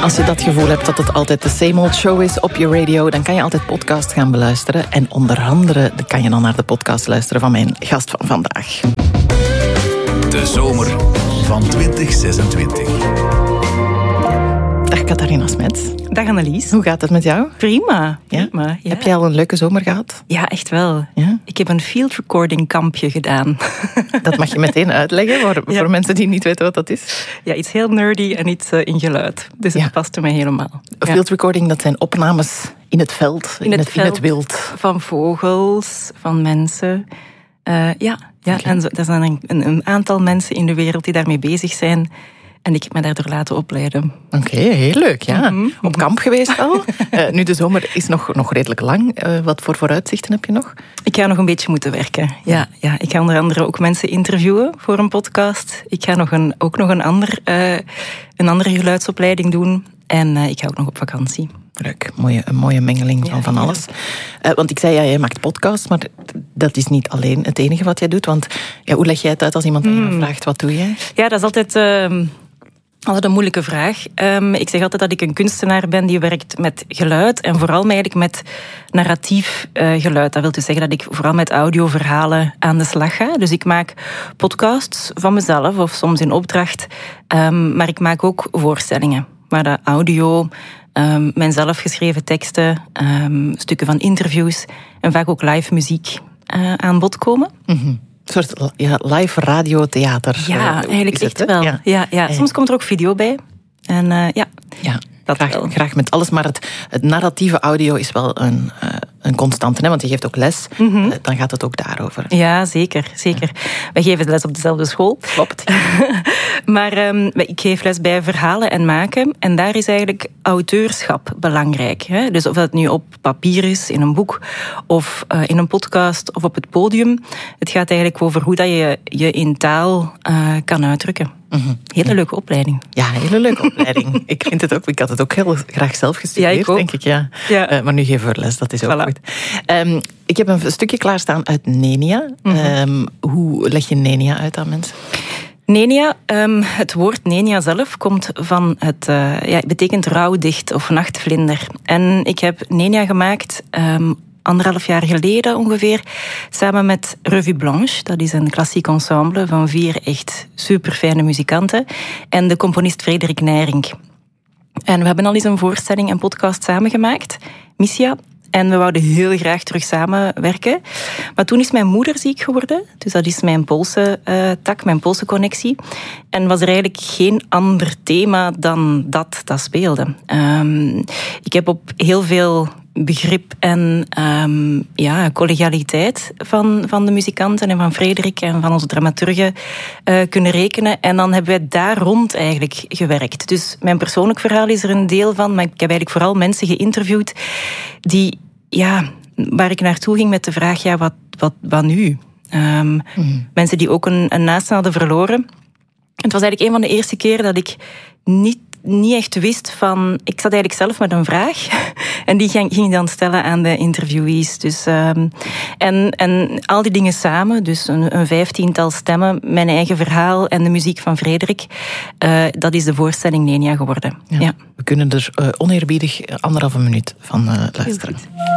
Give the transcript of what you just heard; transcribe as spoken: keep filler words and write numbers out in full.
Als je dat gevoel hebt dat het altijd de same old show is op je radio, dan kan je altijd podcast gaan beluisteren. En onder andere kan je dan naar de podcast luisteren van mijn gast van vandaag. De zomer van twintig zesentwintig. Dag Catharina Smets. Dag Annelies. Hoe gaat het met jou? Prima. Ja? prima ja. Heb je al een leuke zomer gehad? Ja, echt wel. Ja? Ik heb een field recording kampje gedaan. Dat mag je meteen uitleggen voor, ja. voor mensen die niet weten wat dat is. Ja, iets heel nerdy en iets uh, in geluid. Dus het ja. paste mij helemaal. Field recording, dat zijn opnames in het veld, in, in, het, het, veld, in het wild. Van vogels, van mensen. Uh, ja, ja. Okay. En zo, er zijn een, een, een aantal mensen in de wereld die daarmee bezig zijn. En ik heb me daardoor laten opleiden. Oké, okay, heel leuk. Ja. Mm-hmm. Op kamp geweest al. uh, nu, de zomer is nog, nog redelijk lang. Uh, wat voor vooruitzichten heb je nog? Ik ga nog een beetje moeten werken. Ja, ja, ik ga onder andere ook mensen interviewen voor een podcast. Ik ga nog een, ook nog een, ander, uh, een andere geluidsopleiding doen. En uh, ik ga ook nog op vakantie. Leuk, mooie, een mooie mengeling van ja, van alles. Ja. Uh, want ik zei, ja, jij maakt podcasts, maar dat is niet alleen het enige wat jij doet. Want ja, hoe leg jij het uit als iemand aan jou vraagt, wat doe jij? Ja, dat is altijd... Uh, Altijd een moeilijke vraag. Um, ik zeg altijd dat ik een kunstenaar ben die werkt met geluid en vooral eigenlijk met narratief uh, geluid. Dat wil dus zeggen dat ik vooral met audioverhalen aan de slag ga. Dus ik maak podcasts van mezelf of soms in opdracht. Um, maar ik maak ook voorstellingen waar de audio, um, mijn zelfgeschreven teksten, um, stukken van interviews en vaak ook live muziek uh, aan bod komen. Mm-hmm. Een soort ja, live radiotheater. Ja, uh, eigenlijk echt het, wel. Ja. Ja, ja. Soms komt er ook video bij. En uh, ja, ja dat graag, wel. graag met alles. Maar het, het narratieve audio is wel een, uh, een constante. Hè? Want je geeft ook les. Mm-hmm. Uh, dan gaat het ook daarover. Ja, zeker. zeker. Ja. Wij geven les op dezelfde school. Klopt. Maar um, ik geef les bij verhalen en maken. En daar is eigenlijk auteurschap belangrijk. Hè? Dus of dat nu op papier is, in een boek, of uh, in een podcast, of op het podium. Het gaat eigenlijk over hoe dat je je in taal uh, kan uitdrukken. Mm-hmm. Hele leuke opleiding. Ja, hele leuke opleiding. ik, vind het ook, ik had het ook heel graag zelf gestudeerd, ja, ik ook. denk ik. Ja. Ja. Uh, maar nu geef ik les, dat is ook voilà. goed. Um, ik heb een stukje klaarstaan uit Nenia. Mm-hmm. Um, hoe leg je Nenia uit aan mensen? Nenia, um, het woord Nenia zelf komt van het, uh, ja, het betekent rouwdicht of nachtvlinder. En ik heb Nenia gemaakt um, anderhalf jaar geleden ongeveer, samen met Revue Blanche. Dat is een klassiek ensemble van vier echt superfijne muzikanten. En de componist Frederik Nijrink. En we hebben al eens een voorstelling en podcast samengemaakt, Missia. En we wouden heel graag terug samenwerken. Maar toen is mijn moeder ziek geworden. Dus dat is mijn Poolse uh, tak, mijn Poolse connectie. En was er eigenlijk geen ander thema dan dat dat speelde. Um, ik heb op heel veel begrip en um, ja, collegialiteit van, van de muzikanten en van Frederik en van onze dramaturgen uh, kunnen rekenen. En dan hebben wij daar rond eigenlijk gewerkt. Dus mijn persoonlijk verhaal is er een deel van, maar ik heb eigenlijk vooral mensen geïnterviewd die, ja, waar ik naartoe ging met de vraag, ja, wat, wat, wat nu? Um, mm. Mensen die ook een, een naaste hadden verloren. Het was eigenlijk een van de eerste keren dat ik niet niet echt wist van... Ik zat eigenlijk zelf met een vraag. En die ging ik dan stellen aan de interviewees. Dus, um, en, en al die dingen samen, dus een, een vijftiental stemmen, mijn eigen verhaal en de muziek van Frederik, uh, dat is de voorstelling Nenia geworden. Ja, ja. We kunnen er uh, oneerbiedig anderhalve minuut van uh, luisteren.